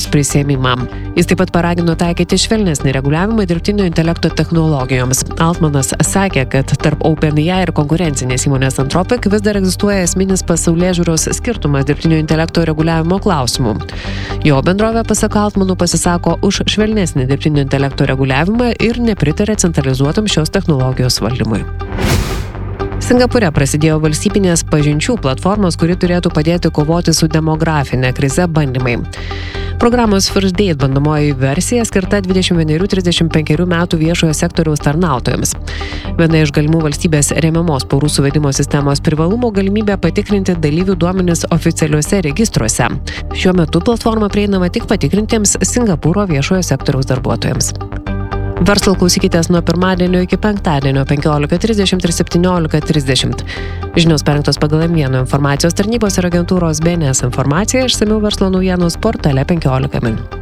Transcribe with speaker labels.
Speaker 1: prisiėmimą. Jis taip pat paragino taikyti švelnesnį reguliavimą dirbtinio intelekto technologijoms. Altmanas sakė, kad tarp OpenAI ir konkurencinės įmonės Anthropic vis dar egzistuoja esminis pasaulėžiūros skirtumas dirbtinio intelekto reguliavimo klausimų. Jo bendrovė, pasak Altmano, pasisako už švelnesnį dirbtinio intelekto reguliavimą ir nepritarė centralizuotam šios technologijos valdymui. Singapūre prasidėjo valstybinės pažinčių platformos, kuri turėtų padėti kovoti su demografinė krize bandymai. Programos First Date bandomoji versija skirta 21–35 metų viešojo sektoriaus tarnautojams. Viena iš galimų valstybės remiamos porų suvedimo sistemos privalumų galimybė patikrinti dalyvių duomenis oficialiuose registruose. Šiuo metu platforma prieinama tik patikrintiems Singapūro viešojo sektoriaus darbuotojams. Verslo klausykitės nuo pirmadienio iki penktadienio 15:30 ir 17:30. Žinios parengtos pagal M1 informacijos tarnybos ir agentūros BNS informaciją, išsamiau verslo naujienos portale 15 min.